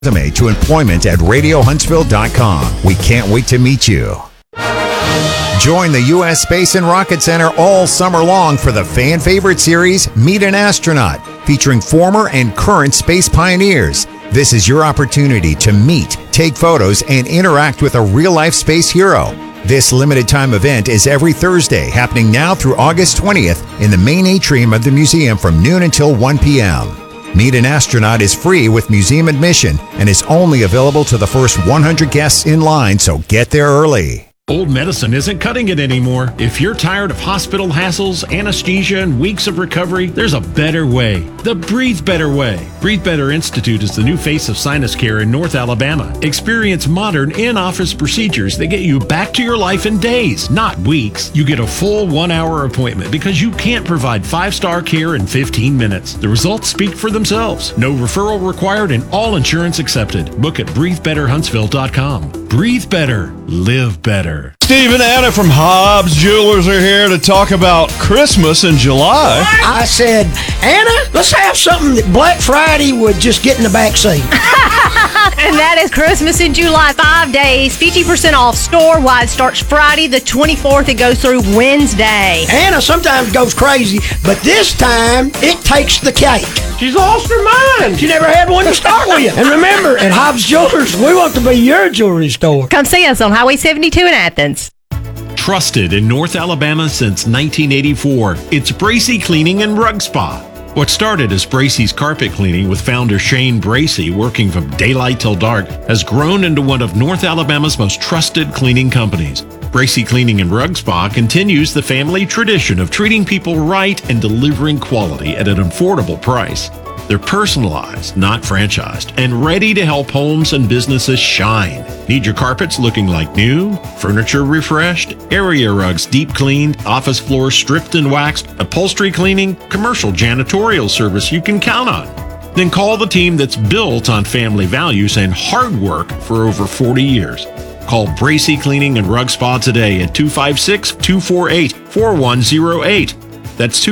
Resume to employment at radiohuntsville.com. We can't wait to meet you. Join the U.S. Space and Rocket Center all summer long for the fan favorite series, Meet an Astronaut, featuring former and current space pioneers. This is your opportunity to meet, take photos, and interact with a real-life space hero. This limited-time event is every Thursday, happening now through August 20th in the main atrium of the museum from noon until 1 p.m. Meet an Astronaut is free with museum admission and is only available to the first 100 guests in line, so get there early. Old medicine isn't cutting it anymore. If you're tired of hospital hassles, anesthesia, and weeks of recovery, there's a better way. The Breathe Better Way. Breathe Better Institute is the new face of sinus care in North Alabama. Experience modern in-office procedures that get you back to your life in days, not weeks. You get a full 1-hour appointment because you can't provide 5-star care in 15 minutes. The results speak for themselves. No referral required and all insurance accepted. Book at breathebetterhuntsville.com. Breathe better. Live better. Steve and Anna from Hobbs Jewelers are here to talk about Christmas in July. I said, Anna, let's have something that Black Friday would just get in the back seat. And that is Christmas in July. 5 days, 50% off store-wide. Starts Friday the 24th. It goes through Wednesday. Anna sometimes goes crazy, but this time it takes the cake. She's lost her mind. She never had one to start with. And remember, at Hobbs Jewelers, we want to be your jewelry store. Come see us on Highway 72 in Athens. Trusted in North Alabama since 1984, it's Bracy Cleaning and Rug Spa. What started as Bracy's carpet cleaning with founder Shane Bracy working from daylight till dark has grown into one of North Alabama's most trusted cleaning companies. Bracy Cleaning and Rug Spa continues the family tradition of treating people right and delivering quality at an affordable price. They're personalized, not franchised, and ready to help homes and businesses shine. Need your carpets looking like new, furniture refreshed, area rugs deep cleaned, office floors stripped and waxed, upholstery cleaning, commercial janitorial service you can count on. Then call the team that's built on family values and hard work for over 40 years. Call Bracy Cleaning and Rug Spa today at 256-248-4108. That's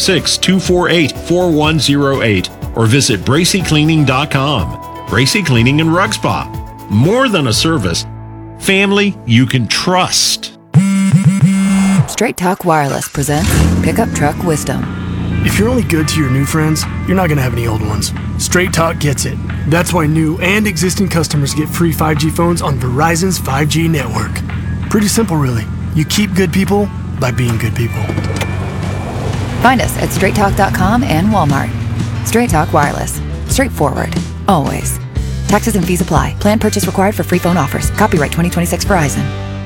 256-248-4108. Or visit bracycleaning.com. Bracy Cleaning and Rug Spa. More than a service, family you can trust. Straight Talk Wireless presents Pickup Truck Wisdom. If you're only good to your new friends, you're not going to have any old ones. Straight Talk gets it. That's why new and existing customers get free 5G phones on Verizon's 5G network. Pretty simple, really. You keep good people by being good people. Find us at straighttalk.com and Walmart. Straight Talk Wireless. Straightforward. Always. Taxes and fees apply. Plan purchase required for free phone offers. Copyright 2026 Verizon.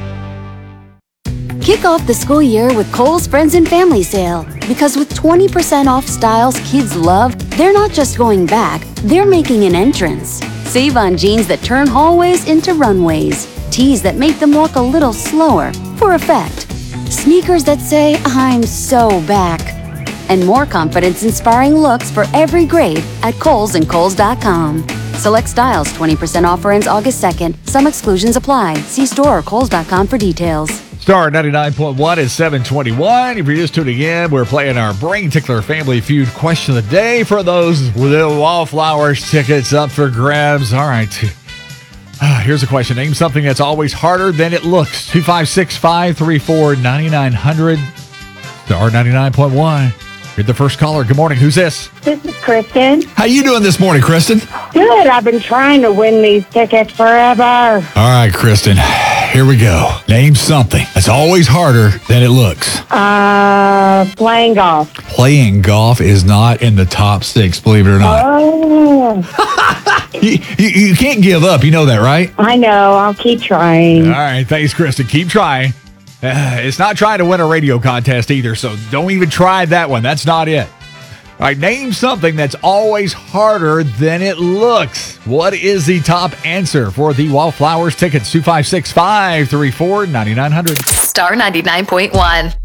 Kick off the school year with Kohl's Friends and Family Sale. Because with 20% off styles kids love, they're not just going back, they're making an entrance. Save on jeans that turn hallways into runways. Tees that make them walk a little slower, for effect. Sneakers that say, I'm so back. And more confidence-inspiring looks for every grade at Kohl's and Kohl's.com. Select styles 20% offer ends August 2nd. Some exclusions apply. See store or Kohl's.com for details. Star 99.1 is 721. If you're just tuning in, we're playing our Brain Tickler Family Feud question of the day for those little Wallflowers tickets up for grabs. All right. Here's a question. Name something that's always harder than it looks. 256-534-9900. Star 99.1. You're the first caller. Good morning. Who's this? This is Kristen. How you doing this morning, Kristen? Good. I've been trying to win these tickets forever. All right, Kristen. Here we go. Name something that's always harder than it looks. Playing golf. Playing golf is not in the top 6, believe it or not. Oh. You can't give up. You know that, right? I know. I'll keep trying. All right. Thanks, Kristen. Keep trying. It's not trying to win a radio contest either, so don't even try that one. That's not it. All right, name something that's always harder than it looks. What is the top answer for the Wallflowers tickets? 256-534-9900. Star 99.1.